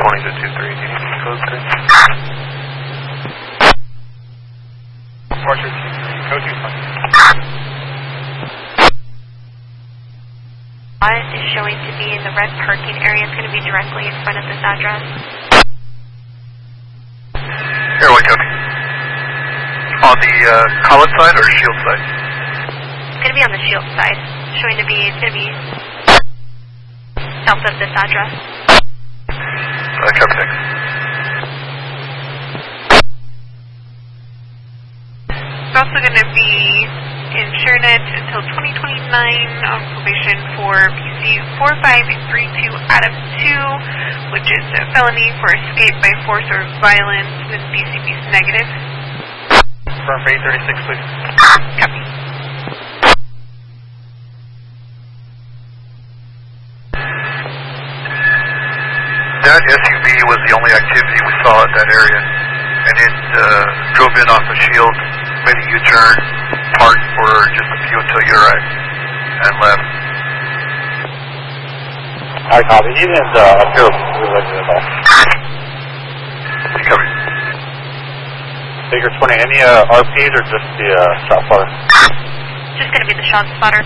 20 to 23, do you need any codes there? Departure 23, code 220. Is showing to be in the red parking area. It's going to be directly in front of this address. Airway copy. On the Collins side or Shield side? It's going to be on the Shield side. Showing to be, it's going to be south of this address. Copy, thanks. It's also going to be in ShareNet until 2029 on probation for PC 4532 out of 2, which is a felony for escape by force or violence with BCB's negative. Confirm for 836, please. Copy. That SUV was the only activity we saw at that area, and it drove in off the Shield, made a U-turn, parked for just a few until you arrived, and left. Alright, copy. He didn't appear related at all. Copy. Figure 20, any RPs or just the shot spotter? Just going to be the shot spotter.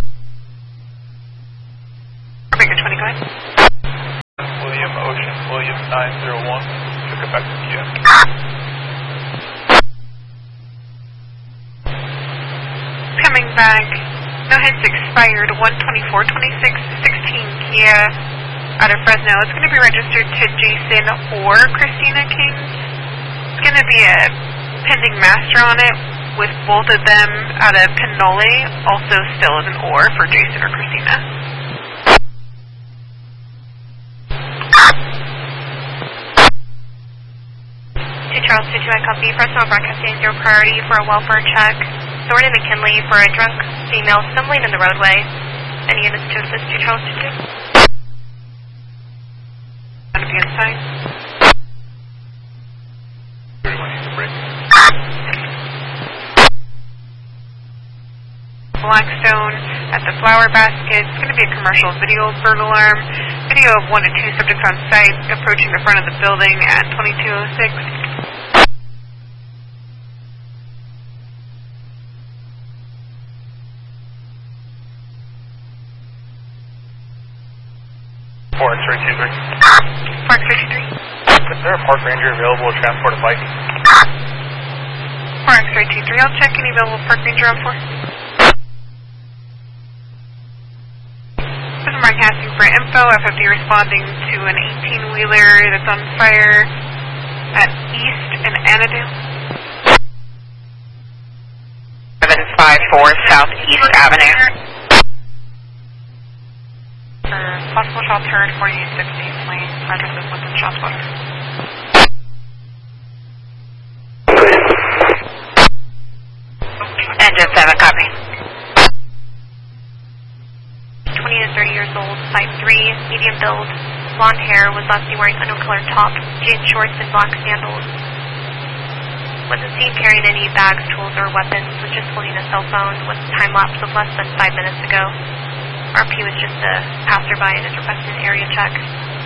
Figure 20, go ahead. William Ocean, William 901. Took it back to Kia. Coming back. No hits expired. 124-26-16 Kia out of Fresno. It's going to be registered to Jason or Christina King. It's going to be a pending master on it with both of them out of Pinole. Also still as an or for Jason or Christina. Charles 22, I copy. Fresno broadcasting 0 priority for a welfare check. Thornton and McKinley for a drunk female stumbling in the roadway. Any units to assist you, Charles 22? Going to be inside. Blackstone at the flower basket. It's going to be a commercial video burglar alarm. Video of 1 to 2 subjects on site approaching the front of the building at 2206. Four X-ray 23. 4 X-ray 23. Is there a park ranger available to transport a bike? 4 X-ray 23. I'll check any available park ranger on 4. This is broadcasting for info. FFD responding to an 18-wheeler that's on fire at East and Annandale. 754 Southeast Avenue. Possible shots heard, 4860 lane. Address is within shot spotter. Engine 7, copy. 20 to 30 years old, 5'3", medium build, blonde hair, was last seen wearing unknown colored top, jeans shorts, and black sandals. Wasn't seen carrying any bags, tools, or weapons, was just holding a cell phone with a time lapse of less than 5 minutes ago. RP was just a passerby and is requesting an area check.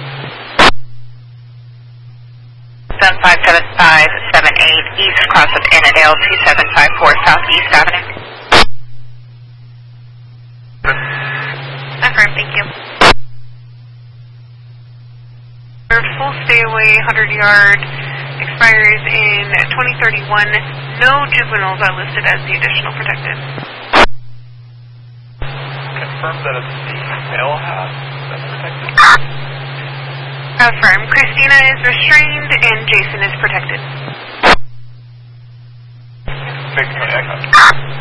75778 East cross of Annandale, 2754 Southeast Avenue. Affirm, thank you. Your full stay away, 100-yard, expires in 2031. No juveniles are listed as the additional protected. Confirm that it's the male half that's protected. Affirm. Christina is restrained and Jason is protected. Big 20, I got it.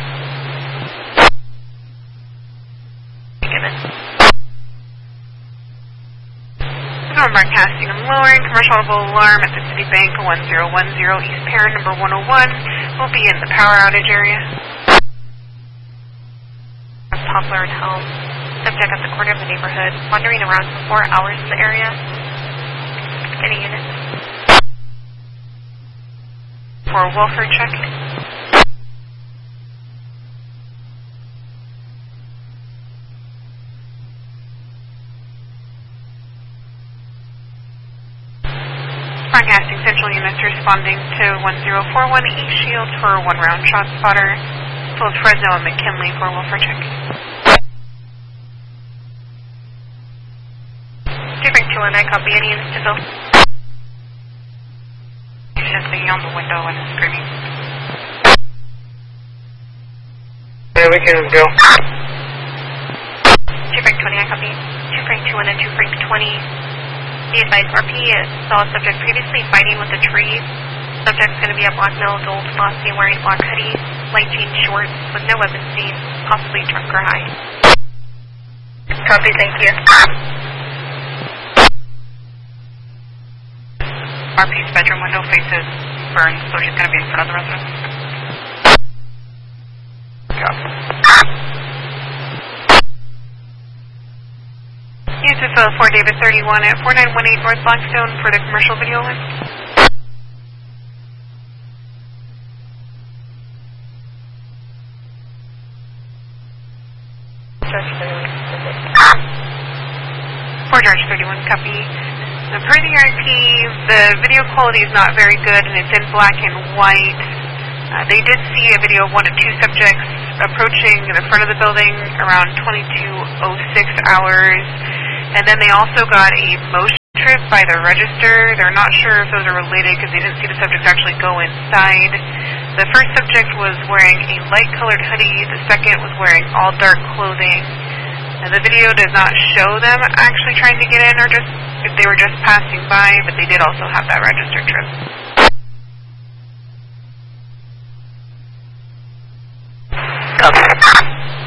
Given. I'm broadcasting and lowering. Commercial alarm at the Citibank 1010 East Perrin, number 101. Will be in the power outage area. Poplar and Helm. Subject at the corner of the neighborhood, wandering around for 4 hours in the area. Any units? For a welfare check. Broadcasting Central units responding to 1041 East Shield for 1 round shot spotter. Both Fresno and McKinley for Wilford check. Different 219, copy. Any units to fill? He's just sitting on the window and screaming. Yeah, we can go. 2 Frank 20, I copy. 2 Frank 21 and 2 Frank 20. The advised RP saw a subject previously fighting with a tree. Subject's going to be a black male, gold glossy, wearing black hoodie, light jean shorts, with no weapon seen, possibly drunk or high. Copy, thank you. RP's bedroom window faces burned, so she's going to be in front of the residence. Copy. Use of 4 David 31 at 4918 North Blackstone for the commercial video list. For George 31, copy. Per the RP, the video quality is not very good and it's in black and white. They did see a video of 1 of 2 subjects approaching the front of the building around 22:06 hours. And then they also got a motion trip by the register. They're not sure if those are related because they didn't see the subjects actually go inside. The first subject was wearing a light-colored hoodie. The second was wearing all dark clothing. And the video does not show them actually trying to get in or just if they were just passing by, but they did also have that register trip.